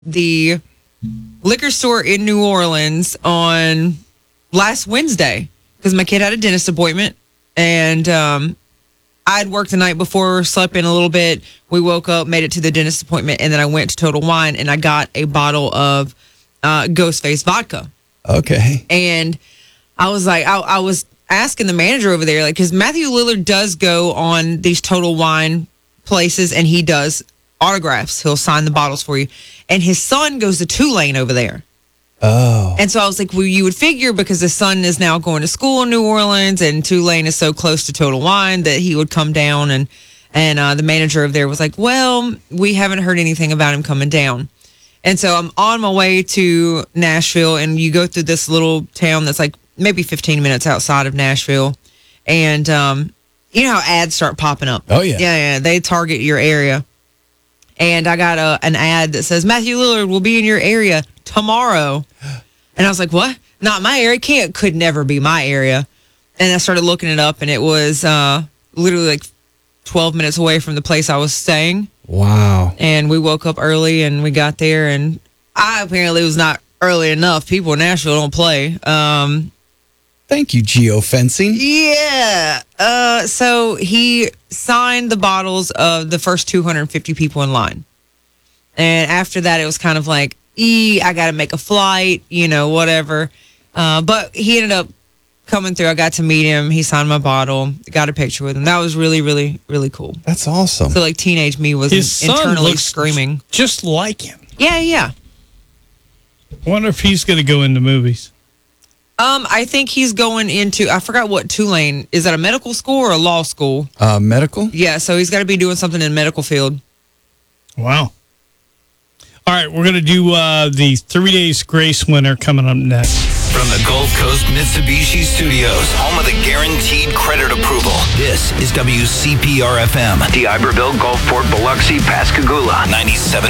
the liquor store in New Orleans on last Wednesday because my kid had a dentist appointment, and I'd worked the night before, slept in a little bit. We woke up, made it to the dentist appointment, and then I went to Total Wine and I got a bottle of Ghostface vodka. Okay. And I was like, I was asking the manager over there, like, because Matthew Lillard does go on these Total Wine places and he does autographs. He'll sign the bottles for you. And his son goes to Tulane over there. Oh. And so I was like, well, you would figure because the son is now going to school in New Orleans and Tulane is so close to Total Wine that he would come down. And the manager over there was like, well, we haven't heard anything about him coming down. And so I'm on my way to Nashville, and you go through this little town that's like maybe 15 minutes outside of Nashville. And you know how ads start popping up? Oh, yeah. Yeah. They target your area. And I got an ad that says, Matthew Lillard will be in your area tomorrow. And I was like, what? Not my area. Could never be my area. And I started looking it up, and it was literally like 12 minutes away from the place I was staying. Wow. And we woke up early, and we got there, and I apparently was not early enough. People in Nashville don't play. Thank you, geofencing. Yeah. So he signed the bottles of the first 250 people in line. And after that, it was kind of like, I got to make a flight, whatever. But he ended up coming through. I got to meet him. He signed my bottle. Got a picture with him. That was really, really, really cool. That's awesome. So like teenage me was His internally son screaming. Just like him. Yeah. I wonder if he's going to go into movies. I think he's going into, I forgot what Tulane, is that a medical school or a law school? Medical? Yeah, so he's got to be doing something in the medical field. Wow. All right, we're going to do the 3 Days Grace winner coming up next. From the Gulf Coast Mitsubishi Studios, home of the guaranteed credit approval, this is WCPR-FM. DeIberville, Gulfport, Biloxi, Pascagoula, 97.5